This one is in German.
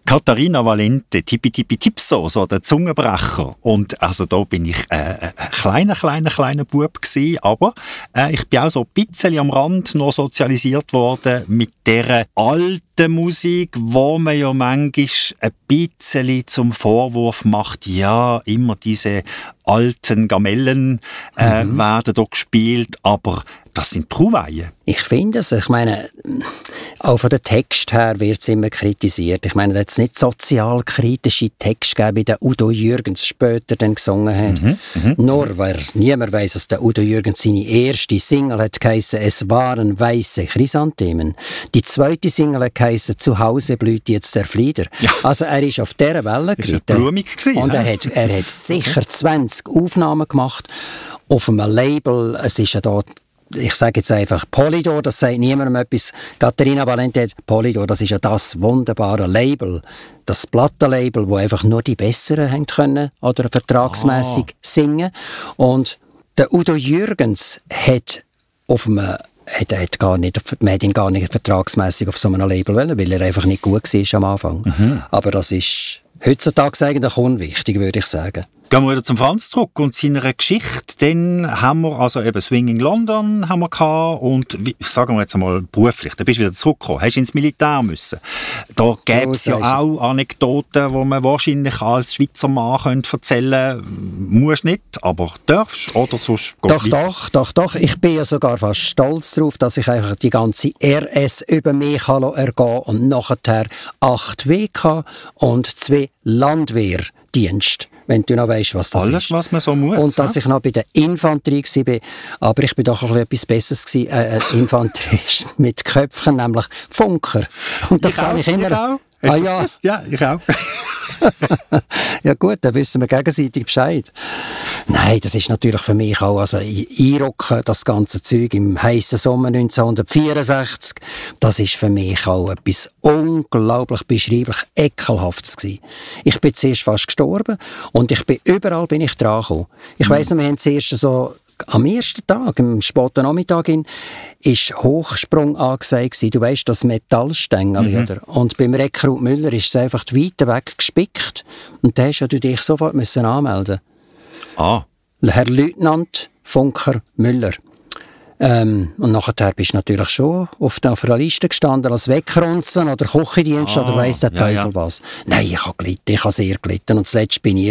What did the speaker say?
Katharina Valente, Tippi Tippi Tipso, so der Zungenbrecher. Und also da bin ich ein kleiner Bub gewesen, aber ich bin auch so ein bisschen am Rand noch sozialisiert worden mit dieser alten Musik, wo man ja manchmal ein bisschen zum Vorwurf macht, ja, immer diese alten Gamellen werden da gespielt, aber das sind Trauweihen. Ich finde es. Ich meine, auch von dem Text her wird es immer kritisiert. Ich meine, da hat es nicht sozialkritische Texte gegeben, wie der Udo Jürgens später dann gesungen hat. Nur weil niemand weiss, dass der Udo Jürgens seine erste Single hat geheissen, «Es waren weiße Chrysanthemen». Die zweite Single hat geheissen, «Zu Hause blüht jetzt der Flieder». Ja. Also er ist auf dieser Welle geritten. Und er hat sicher 20 Aufnahmen gemacht auf einem Label. Es ist ja da, ich sage jetzt einfach Polydor, das sagt niemandem etwas. Katharina Valente hat Polydor, das ist ja das wunderbare Label, das Plattenlabel, wo einfach nur die Besseren haben können oder vertragsmässig singen. Und der Udo Jürgens hat man hat ihn gar nicht vertragsmässig auf so einem Label wollen, weil er einfach nicht gut war am Anfang. Aber das ist heutzutage eigentlich unwichtig, würde ich sagen. Gehen wir wieder zum Franz zurück und seiner Geschichte. Dann haben wir also eben Swinging London haben wir gehabt und sagen wir jetzt einmal beruflich. Da bist du wieder zurückgekommen. Hast du ins Militär müssen. Da gäbe es ja auch Anekdoten, die man wahrscheinlich als Schweizer Mann erzählen könnte. Musst nicht, aber darfst oder sonst Doch. Ich bin ja sogar fast stolz darauf, dass ich einfach die ganze RS über mich ergehen kann und nachher 8 WK und 2 Landwehrdienste. Wenn du noch weißt, was das alles, ist. Was man so muss. Und dass ich noch bei der Infanterie war, aber ich bin doch etwas Besseres gewesen. Infanterie mit Köpfen, nämlich Funker. Und das sage ich immer. Ich auch. Hast du das gewusst? Ja, ich auch. Ja gut, dann wissen wir gegenseitig Bescheid. Nein, das ist natürlich für mich auch, also einrocken, das ganze Zeug im heissen Sommer 1964, das ist für mich auch etwas unglaublich beschreiblich Ekelhaftes gewesen. Ich bin zuerst fast gestorben und überall bin ich dran gekommen. Ich weiss noch, wir haben zuerst so am ersten Tag, am späten Nachmittag, ist Hochsprung angesagt gewesen. Du weisst, das Metallstängel, oder? Und beim Rekrut Müller ist es einfach weit weg gespickt. Und da hast du dich sofort anmelden. Herr Leutnant Funker Müller. Und nachher bist du natürlich schon auf einer Liste gestanden, als Weckrunzen oder Küchendienst oder weiss der Teufel was. Nein, ich habe gelitten, ich habe sehr gelitten. Und zuletzt bin ich